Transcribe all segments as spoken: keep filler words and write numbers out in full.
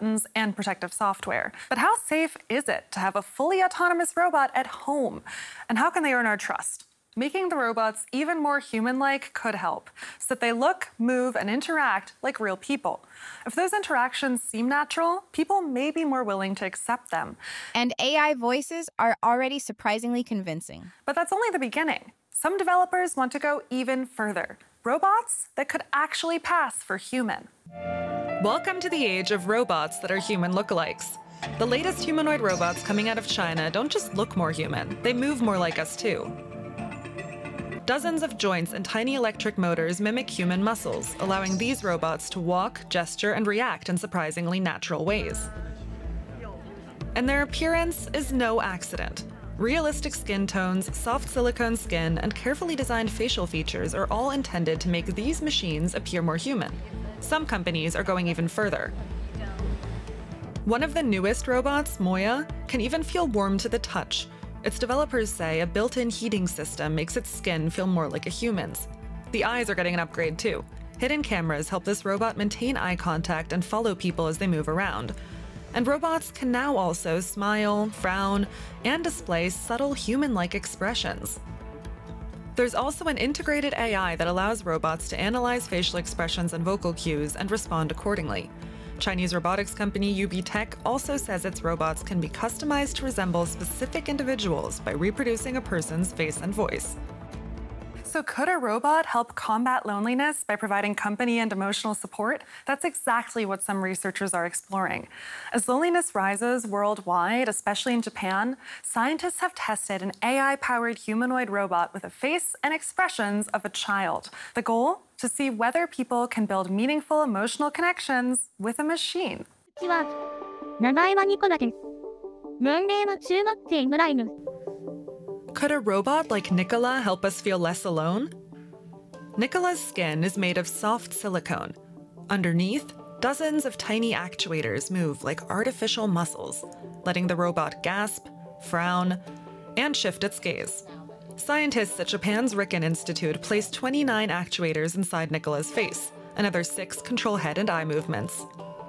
buttons and protective software. But how safe is it to have a fully autonomous robot at home? And how can they earn our trust? Making the robots even more human-like could help, so that they look, move, and interact like real people. If those interactions seem natural, people may be more willing to accept them. And A I voices are already surprisingly convincing. But that's only the beginning. Some developers want to go even further. Robots that could actually pass for human. Welcome to the age of robots that are human lookalikes. The latest humanoid robots coming out of China don't just look more human, they move more like us too. Dozens of joints and tiny electric motors mimic human muscles, allowing these robots to walk, gesture, and react in surprisingly natural ways. And their appearance is no accident. Realistic skin tones, soft silicone skin, and carefully designed facial features are all intended to make these machines appear more human. Some companies are going even further. One of the newest robots, Moya, can even feel warm to the touch. Its developers say a built-in heating system makes its skin feel more like a human's. The eyes are getting an upgrade too. Hidden cameras help this robot maintain eye contact and follow people as they move around. And robots can now also smile, frown, and display subtle human-like expressions. There's also an integrated A I that allows robots to analyze facial expressions and vocal cues and respond accordingly. Chinese robotics company U B Tech also says its robots can be customized to resemble specific individuals by reproducing a person's face and voice. So could a robot help combat loneliness by providing company and emotional support? That's exactly what some researchers are exploring. As loneliness rises worldwide, especially in Japan, scientists have tested an A I-powered humanoid robot with a face and expressions of a child. The goal? To see whether people can build meaningful emotional connections with a machine. 名前はニコだけ。年齢は中学生ぐらいの。 Could a robot like Nicola help us feel less alone? Nicola's skin is made of soft silicone. Underneath, dozens of tiny actuators move like artificial muscles, letting the robot gasp, frown, and shift its gaze. Scientists at Japan's Riken Institute placed twenty-nine actuators inside Nicola's face. Another six control head and eye movements.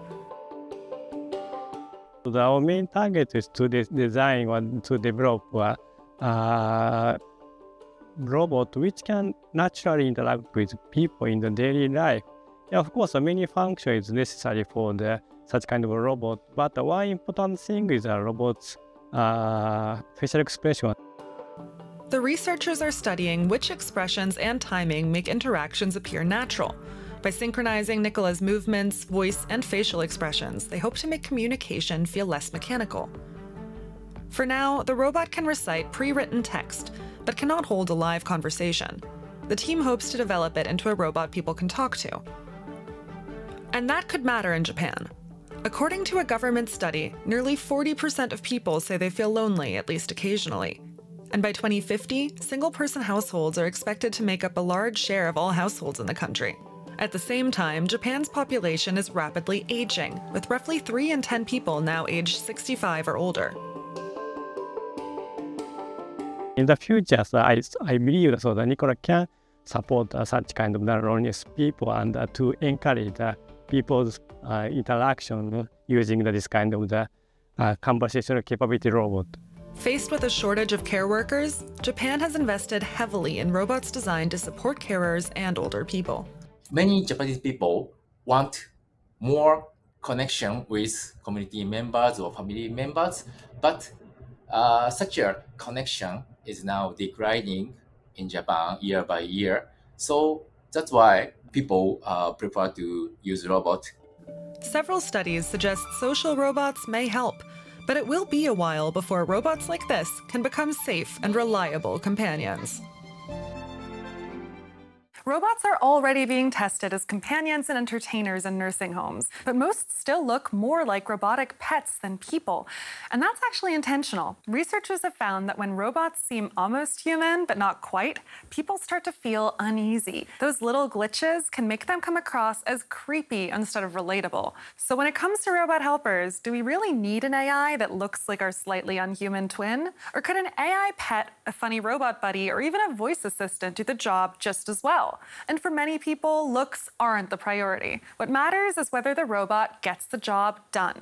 Our main target is to de design or to develop a uh, robot which can naturally interact with people in the daily life. Yeah, of course, many functions is necessary for the, such kind of a robot, but one important thing is a robot's uh, facial expression. The researchers are studying which expressions and timing make interactions appear natural. By synchronizing Nicola's movements, voice, and facial expressions, they hope to make communication feel less mechanical. For now, the robot can recite pre-written text, but cannot hold a live conversation. The team hopes to develop it into a robot people can talk to. And that could matter in Japan. According to a government study, nearly forty percent of people say they feel lonely, at least occasionally. And by twenty fifty, single-person households are expected to make up a large share of all households in the country. At the same time, Japan's population is rapidly aging, with roughly three in ten people now aged sixty-five or older. In the future, so I, I believe so that Nicola can support uh, such kind of loneliness people and uh, to encourage uh, people's uh, interaction using this kind of the uh, conversational capability robot. Faced with a shortage of care workers, Japan has invested heavily in robots designed to support carers and older people. Many Japanese people want more connection with community members or family members, but uh, such a connection is now declining in Japan year by year. So that's why people uh, prefer to use robots. Several studies suggest social robots may help, but it will be a while before robots like this can become safe and reliable companions. Robots are already being tested as companions and entertainers in nursing homes, but most still look more like robotic pets than people. And that's actually intentional. Researchers have found that when robots seem almost human, but not quite, people start to feel uneasy. Those little glitches can make them come across as creepy instead of relatable. So when it comes to robot helpers, do we really need an A I that looks like our slightly unhuman twin? Or could an A I pet, a funny robot buddy, or even a voice assistant do the job just as well? And for many people, looks aren't the priority. What matters is whether the robot gets the job done.